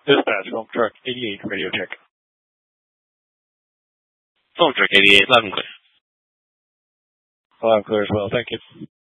Dispatch, Foam Truck 88, radio check. Foam Truck 88, loud and clear. Loud and clear as well, thank you.